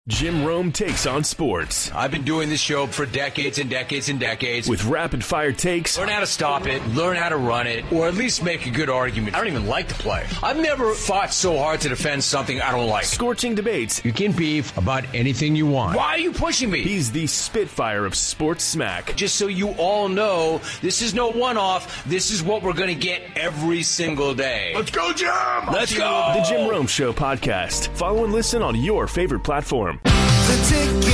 Jim Rome takes on sports. I've been doing this show for decades and decades and decades. With rapid-fire takes. Learn how to stop it, learn how to run it, or at least make a good argument. I don't even like the play. I've never fought so hard to defend something I don't like. Scorching debates. You can beef about anything you want. Why are you pushing me? He's the Spitfire of sports smack. Just so you all know, this is no one-off. This is what we're going to get every single day. Let's go, Jim! Let's go! The Jim Rome Show podcast. Follow and listen on your favorite platform. The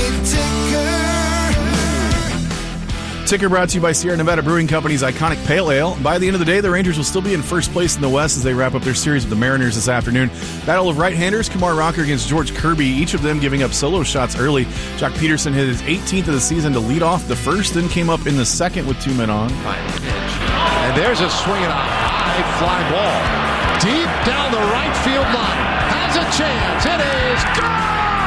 Ticker brought to you by Sierra Nevada Brewing Company's iconic Pale Ale. By the end of the day, the Rangers will still be in first place in the West as they wrap up their series with the Mariners this afternoon. Battle of right-handers, Kumar Rocker against George Kirby, each of them giving up solo shots early. Jock Peterson hit his 18th of the season to lead off the first, then came up in the second with 2 men on. And there's a swing and a high fly ball. Deep down the right field line. Has a chance. It is gone!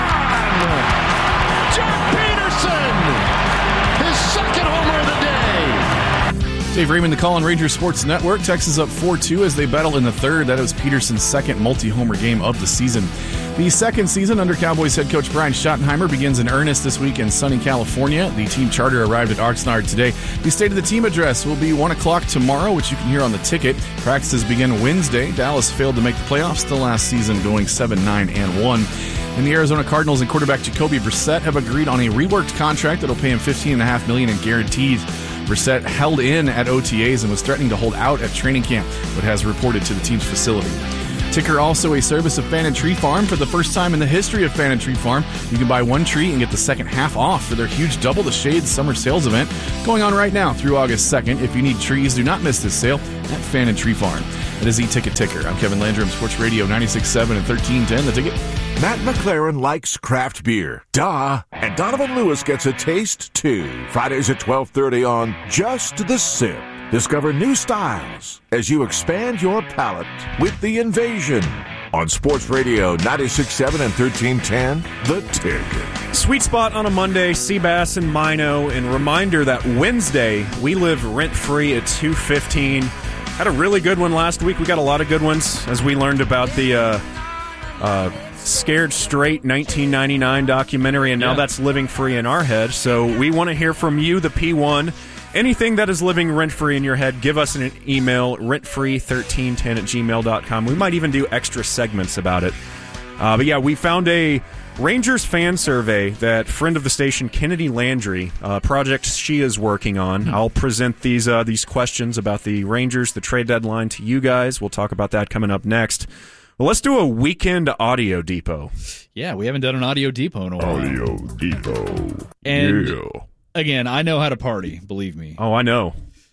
Jock Peterson! His second homer of the day! Dave Raymond, the call on Rangers Sports Network. Texas up 4-2 as they battle in the third. That was Peterson's second multi-homer game of the season. The second season under Cowboys head coach Brian Schottenheimer begins in earnest this week in sunny California. The team charter arrived at Oxnard today. The State of the Team address will be 1 o'clock tomorrow, which you can hear on the ticket. Practices begin Wednesday. Dallas failed to make the playoffs the last season, going 7-9-1. And the Arizona Cardinals and quarterback Jacoby Brissett have agreed on a reworked contract that will pay him $15.5 million in guaranteed. Brissett held in at OTAs and was threatening to hold out at training camp, but has reported to the team's facility. Ticker also a service of Fan and Tree Farm. For the first time in the history of Fan and Tree Farm, you can buy one tree and get the second half off for their huge Double the Shades summer sales event going on right now through August 2nd. If you need trees, do not miss this sale at Fan and Tree Farm. It is E-Ticket Ticker. I'm Kevin Landrum, Sports Radio 96.7 and 1310. The Ticket. Matt McLaren likes craft beer. Duh. And Donovan Lewis gets a taste, too. Fridays at 12:30 on Just the Sip. Discover new styles as you expand your palate with The Invasion. On Sports Radio 96.7 and 1310, The Ticket. Sweet spot on a Monday, Seabass and Mino. And reminder that Wednesday, we live rent-free at 215. Had a really good one last week. We got a lot of good ones as we learned about the Scared Straight 1999 documentary, and now that's living free in our head. So we want to hear from you, the P1. Anything that is living rent-free in your head, give us an email, rentfree1310@gmail.com. We might even do extra segments about it. But yeah, we found a Rangers fan survey that friend of the station, Kennedy Landry, project she is working on. I'll present these questions about the Rangers, the trade deadline to you guys. We'll talk about that coming up next. Well, let's do a weekend audio depot. Yeah, we haven't done an audio depot in a while. Audio Depot. And yeah. Again, I know how to party, believe me. Oh, I know.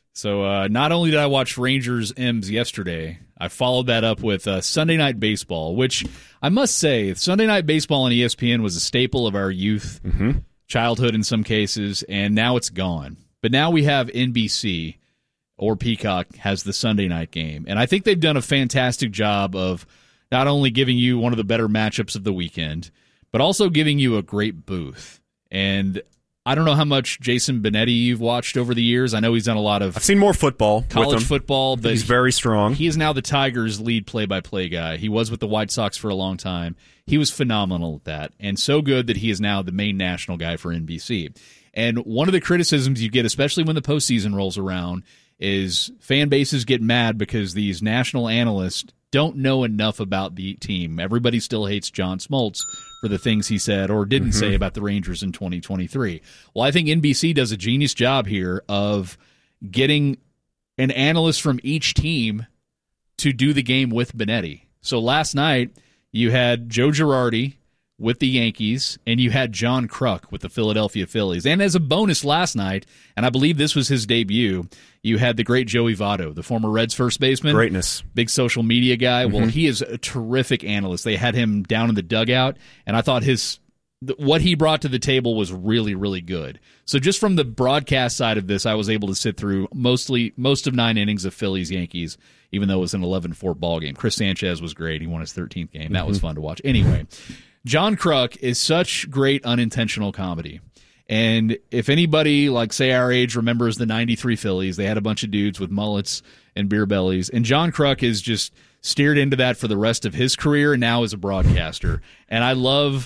So not only did I watch Rangers M's yesterday, I followed that up with Sunday Night Baseball, which I must say, Sunday Night Baseball on ESPN was a staple of our youth, childhood in some cases, and now it's gone. But now we have NBC, or Peacock, has the Sunday night game. And I think they've done a fantastic job of not only giving you one of the better matchups of the weekend, but also giving you a great booth. And I don't know how much Jason Benetti you've watched over the years. I know he's done a lot of I've seen more football, college football, but he's very strong. He is now the Tigers' lead play-by-play guy. He was with the White Sox for a long time. He was phenomenal at that, and so good that he is now the main national guy for NBC. And one of the criticisms you get, especially when the postseason rolls around, is fan bases get mad because these national analysts don't know enough about the team. Everybody still hates John Smoltz for the things he said or didn't say about the Rangers in 2023. Well, I think NBC does a genius job here of getting an analyst from each team to do the game with Benetti. So last night, you had Joe Girardi with the Yankees, and you had John Kruk with the Philadelphia Phillies. And as a bonus last night, and I believe this was his debut, you had the great Joey Votto, the former Reds first baseman. Greatness. Big social media guy. Well, he is a terrific analyst. They had him down in the dugout, and I thought what he brought to the table was really, really good. So just from the broadcast side of this, I was able to sit through most of 9 innings of Phillies-Yankees, even though it was an 11-4 ball game. Chris Sanchez was great. He won his 13th game. That was fun to watch. Anyway, John Kruk is such great unintentional comedy. And if anybody, like, say, our age remembers the 93 Phillies, they had a bunch of dudes with mullets and beer bellies. And John Kruk is just steered into that for the rest of his career and now as a broadcaster. And I love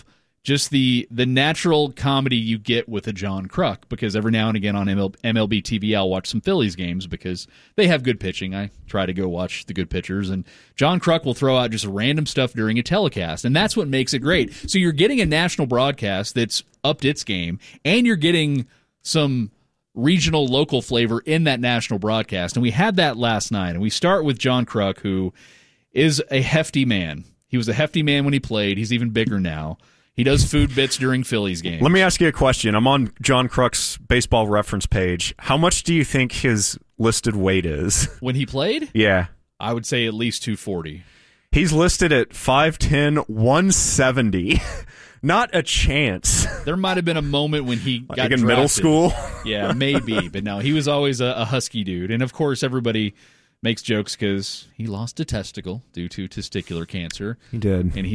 just the natural comedy you get with a John Kruk, because every now and again on MLB TV I'll watch some Phillies games because they have good pitching. I try to go watch the good pitchers, and John Kruk will throw out just random stuff during a telecast, and that's what makes it great. So you're getting a national broadcast that's upped its game, and you're getting some regional, local flavor in that national broadcast, and we had that last night. And we start with John Kruk, who is a hefty man. He was a hefty man when he played. He's even bigger now. He does food bits during Phillies games. Let me ask you a question. I'm on John Kruk's baseball reference page. How much do you think his listed weight is? When he played? Yeah. I would say at least 240. He's listed at 5'10", 170. Not a chance. There might have been a moment when he got like in drafted. Middle school? Yeah, maybe. But no, he was always a husky dude. And of course, everybody makes jokes because he lost a testicle due to testicular cancer. He did. And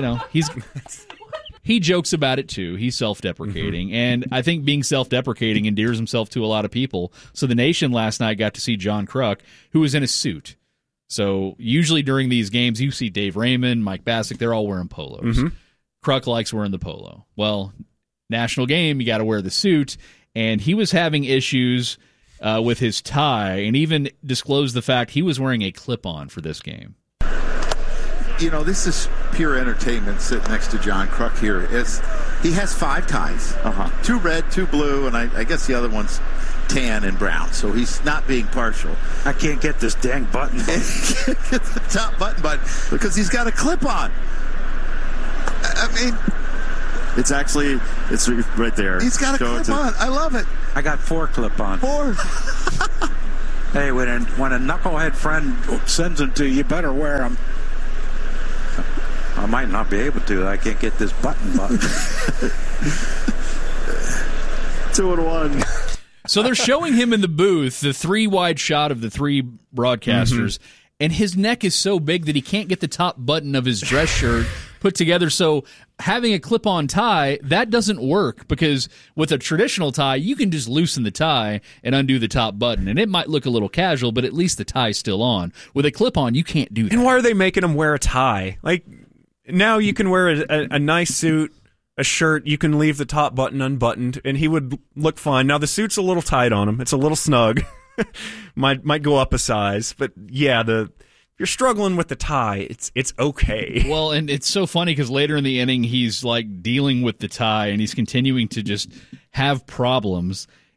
he jokes about it too. He's self-deprecating. And I think being self-deprecating endears himself to a lot of people. So the nation last night got to see John Kruk, who was in a suit. So usually during these games, you see Dave Raymond, Mike Bassick, they're all wearing polos. Mm-hmm. Kruk likes wearing the polo. Well, national game, you got to wear the suit. And he was having issues with his tie, and even disclosed the fact he was wearing a clip-on for this game. You know, this is pure entertainment sitting next to John Kruk here. He has 5 ties. 2 red, 2 blue, and I guess the other one's tan and brown. So he's not being partial. I can't get this dang button. Get the top button because he's got a clip-on. I mean, it's right there. He's got a clip-on. I love it. I got 4 clip-on. 4. Hey, when a knucklehead friend sends them to you, better wear them. I might not be able to. I can't get this button. 2-1. So they're showing him in the booth, the 3-wide shot of the 3 broadcasters, and his neck is so big that he can't get the top button of his dress shirt put together. So having a clip-on tie, that doesn't work, because with a traditional tie, you can just loosen the tie and undo the top button, and it might look a little casual, but at least the tie's still on. With a clip-on, you can't do that. And why are they making him wear a tie? Like, now you can wear a nice suit, a shirt, you can leave the top button unbuttoned, and he would look fine. Now, the suit's a little tight on him. It's a little snug. might go up a size, but yeah, you're struggling with the tie. It's okay. Well, and it's so funny because later in the inning, he's like dealing with the tie, and he's continuing to just have problems.